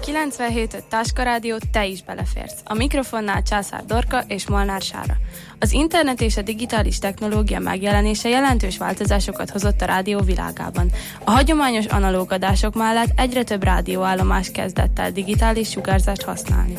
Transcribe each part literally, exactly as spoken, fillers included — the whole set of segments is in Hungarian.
kilencvenhét öt Táska Rádió, te is beleférsz. A mikrofonnál Császár Dorka és Molnár Sára. Az internet és a digitális technológia megjelenése jelentős változásokat hozott a rádió világában. A hagyományos analóg adások mellett egyre több rádióállomás kezdett el digitális sugárzást használni.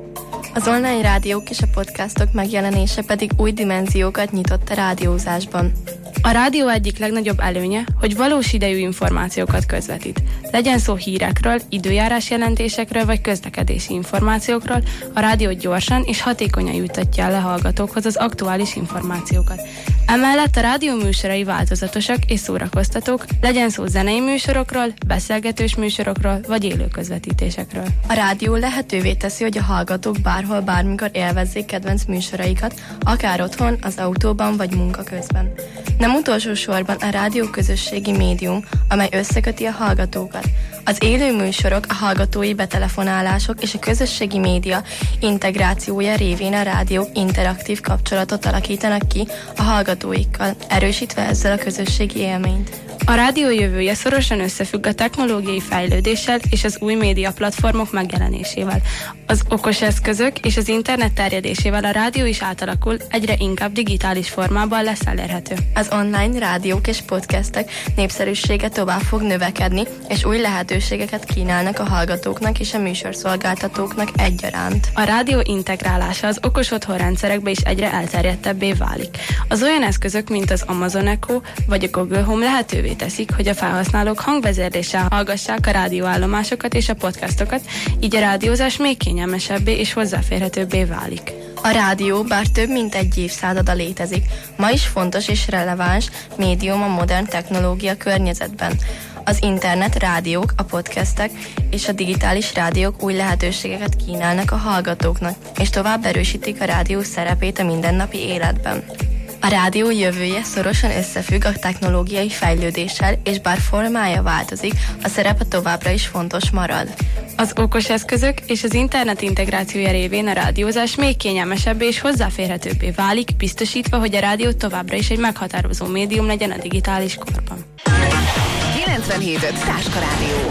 Az online rádiók és a podcastok megjelenése pedig új dimenziókat nyitott a rádiózásban. A rádió egyik legnagyobb előnye, hogy valós idejű információkat közvetít. Legyen szó hírekről, időjárás jelentésekről vagy közlekedési információkról, a rádió gyorsan és hatékonyan juttatja el a hallgatókhoz az aktuális információkat. Emellett a rádió műsorai változatosak és szórakoztatók, legyen szó zenei műsorokról, beszélgetős műsorokról vagy élő közvetítésekről. A rádió lehetővé teszi, hogy a hallgatók bárhol, bármikor élvezzék kedvenc műsoraikat, akár otthon, az autóban vagy munka közben. Nem utolsó sorban a rádió közösségi médium, amely összeköti a hallgatókat. Az élő műsorok, a hallgatói betelefonálások és a közösségi média integrációja révén a rádiók interaktív kapcsolatot alakítanak ki a hallgatóikkal, erősítve ezzel a közösségi élményt. A rádió jövője szorosan összefügg a technológiai fejlődéssel és az új média platformok megjelenésével. Az okos eszközök és az internet terjedésével a rádió is átalakul, egyre inkább digitális formában lesz elérhető. Az online rádiók és podcastek népszerűsége tovább fog növekedni, és új lehetőségeket kínálnak a hallgatóknak és a műsorszolgáltatóknak egyaránt. A rádió integrálása az okos otthonrendszerekbe is egyre elterjedtebbé válik. Az olyan eszközök, mint az Amazon Echo vagy a Google Home lehetővé teszik, hogy a felhasználók hangvezérléssel hallgassák a rádióállomásokat és a podcastokat, így a rádiózás még kényelmesebbé és hozzáférhetőbbé válik. A rádió bár több mint egy évszázada létezik, ma is fontos és releváns médium a modern technológia környezetben. Az internet, rádiók, a podcastek és a digitális rádiók új lehetőségeket kínálnak a hallgatóknak, és tovább erősítik a rádió szerepét a mindennapi életben. A rádió jövője szorosan összefügg a technológiai fejlődéssel, és bár formája változik, a szerepe továbbra is fontos marad. Az okos eszközök és az internet integrációja révén a rádiózás még kényelmesebbé és hozzáférhetőbbé válik, biztosítva, hogy a rádió továbbra is egy meghatározó médium legyen a digitális korban. kilencvenhét öt Táska Rádió.